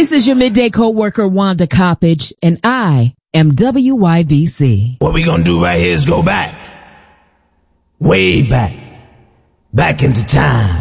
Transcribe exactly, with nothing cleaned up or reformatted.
This is your midday co-worker, Wanda Coppage, and I am W Y B C. What we gonna do right here is go back. Way back. Back into time.